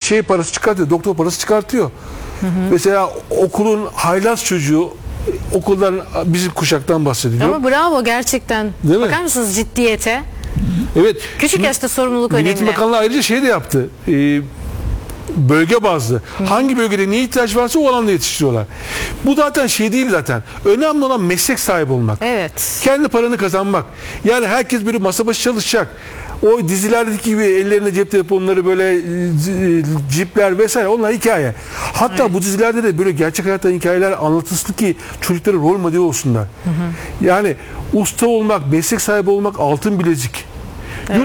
şey parası çıkartıyor, doktor parası çıkartıyor. Mesela okulun haylaz çocuğu, okuldan bizim kuşaktan bahsediliyor. Ama bravo gerçekten. Değil mi? Bakar mısınız ciddiyete? Evet. Küçük yaşta sorumluluk Milli önemli. Eğitim Bakanlığı ayrıca şey de yaptı. Bölge bazlı. Hangi bölgede ne ihtiyaç varsa o alanda yetiştiriyorlar. Bu zaten şey değil zaten. Önemli olan meslek sahibi olmak. Evet. Kendi paranı kazanmak. Yani herkes böyle masa başı çalışacak. O dizilerdeki gibi ellerine cep telefonları, böyle cipler vesaire, onlar hikaye. Hatta bu dizilerde de böyle gerçek hayattan hikayeler anlatılsın ki çocuklara rol model olsunlar. Yani usta olmak, meslek sahibi olmak altın bilezik. Evet.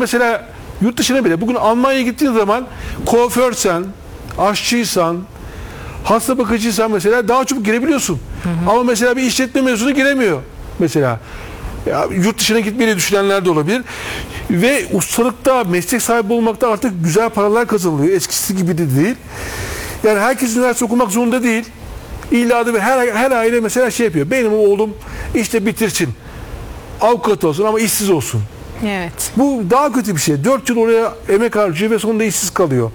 Yurt dışına bile bugün Almanya'ya gittiğin zaman kuaförsen, aşçıysan, hasta bakıcıysan mesela daha çabuk girebiliyorsun. Ama mesela bir işletme mezunu giremiyor mesela. Ya, yurt dışına gitmeyi düşünenler de olabilir. Ve ustalıkta, meslek sahibi olmakta artık güzel paralar kazanılıyor. Eskisi gibi de değil. Yani herkes üniversite okumak zorunda değil. İlla da her aile mesela şey yapıyor. Benim oğlum işte bitirsin, avukat olsun ama işsiz olsun. Evet. Bu daha kötü bir şey. 4 yıl oraya emek harcıyor ve sonunda işsiz kalıyor.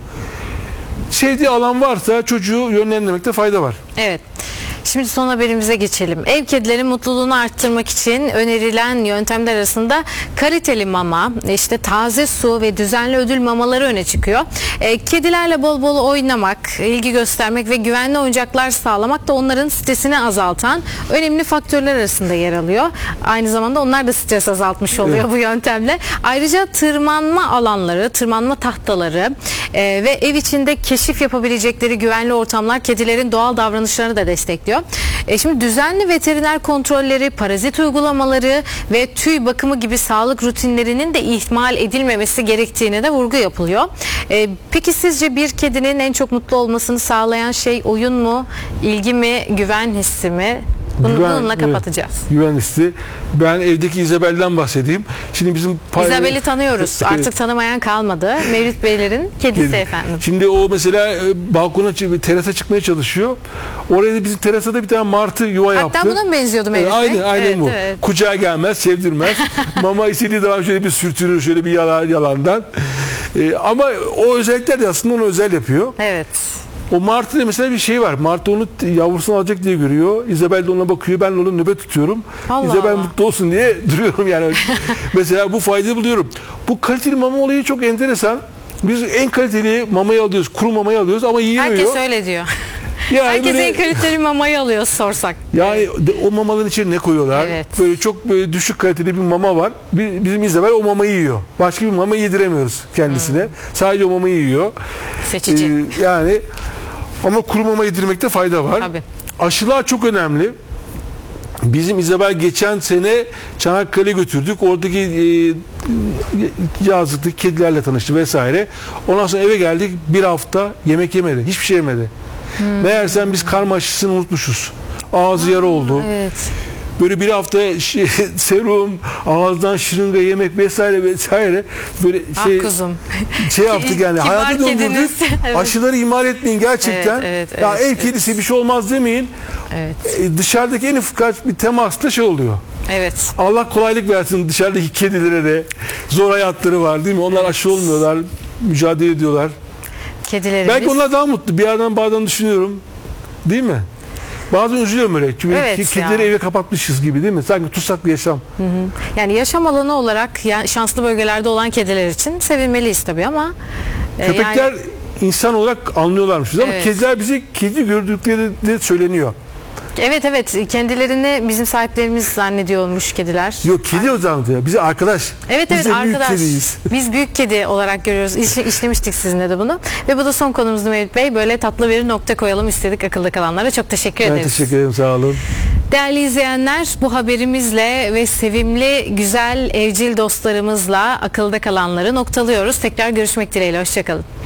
Sevdiği alan varsa çocuğu yönlendirmekte fayda var. Evet. Şimdi son haberimize geçelim. Ev kedilerin mutluluğunu arttırmak için önerilen yöntemler arasında kaliteli mama, işte taze su ve düzenli ödül mamaları öne çıkıyor. Kedilerle bol bol oynamak, ilgi göstermek ve güvenli oyuncaklar sağlamak da onların stresini azaltan önemli faktörler arasında yer alıyor. Aynı zamanda onlar da stres azaltmış oluyor bu yöntemle. Ayrıca tırmanma alanları, tırmanma tahtaları ve ev içinde keşif yapabilecekleri güvenli ortamlar kedilerin doğal davranışlarını da destekliyor. Şimdi düzenli veteriner kontrolleri, parazit uygulamaları ve tüy bakımı gibi sağlık rutinlerinin de ihmal edilmemesi gerektiğine de vurgu yapılıyor. Peki sizce bir kedinin en çok mutlu olmasını sağlayan şey oyun mu, ilgi mi, güven hissi mi? Bununla kapatacağız. Evet, güven hissi. Ben evdeki İzabel'den bahsedeyim. Şimdi bizim İzabel'i tanıyoruz. Artık tanımayan kalmadı. Mevlüt Beylerin kedisi efendim. Şimdi o mesela balkona, terasa çıkmaya çalışıyor. Oraya da bizim terasada bir tane martı yuva yaptı. Hatta buna mı benziyordu Mevlüt Bey? Aynen evet, bu. Evet. Kucağa gelmez, sevdirmez. Mama istediği zaman şöyle bir sürtürür, şöyle bir yalandan. Ama o özellikler de aslında onu özel yapıyor. Evet. O martıda mesela bir şey var. Martı onu yavrusunu alacak diye görüyor. İzabel de ona bakıyor. Ben onu nöbet tutuyorum. İzabel mutlu olsun diye duruyorum yani. Mesela bu faydalı buluyorum. Bu kaliteli mama olayı çok enteresan. Biz en kaliteli mamayı alıyoruz. Kuru mamayı alıyoruz ama yiyemiyor. Herkes öyle diyor. Yani herkes böyle, en kaliteli mamayı alıyor sorsak. Yani o mamaların içine ne koyuyorlar? Evet. Böyle çok böyle düşük kaliteli bir mama var. Bizim İzabel o mamayı yiyor. Başka bir mama yediremiyoruz kendisine. Sadece o mamayı yiyor. Seçici. Yani ama kuru mama yedirmekte fayda var. Tabii. Aşılar çok önemli. Bizim İzabel geçen sene Çanakkale'ye götürdük. Oradaki yazlıktaki kedilerle tanıştı vesaire. Ondan sonra eve geldik. Bir hafta yemek yemedi. Hiçbir şey yemedi. Meğersem biz karma aşısını unutmuşuz. Ağzı yara oldu. Evet. Böyle bir hafta serum, ağızdan şırınga yemek vesaire böyle şey yaptık yani. Hayata döndürdük. Evet. Aşıları ihmal etmeyin gerçekten. Ya ev kedisi bir şey olmaz demeyin. Evet. Dışarıdaki en ufak bir temasta şey oluyor. Evet. Allah kolaylık versin dışarıdaki kedilere de. Zor hayatları var değil mi? Onlar aşı olmuyorlar, mücadele ediyorlar. Kedilerimiz. Belki onlar daha mutlu. Bir yerden bazen düşünüyorum. Değil mi? Bazen üzülüyorum öyle. Çünkü kedileri eve kapatmışız gibi değil mi? Sanki tutsak bir yaşam. Yani yaşam alanı olarak şanslı bölgelerde olan kediler için sevinmeliyiz tabii ama köpekler insan olarak anlıyorlarmışız ama kediler bizi kedi gördükleri de söyleniyor. Evet kendilerini bizim sahiplerimiz zannediyormuş kediler. Yok kedi o zaman diyor. Bize arkadaş. Evet biz arkadaş. Büyük kediyiz. Biz büyük kedi olarak görüyoruz. İşlemiştik sizinle de bunu. Ve bu da son konumuzdu Mevlüt Bey. Böyle tatlı bir nokta koyalım istedik akılda kalanlara. Çok teşekkür ederiz. Ben teşekkür ederim, sağ olun. Değerli izleyenler, bu haberimizle ve sevimli güzel evcil dostlarımızla akılda kalanları noktalıyoruz. Tekrar görüşmek dileğiyle. Hoşçakalın.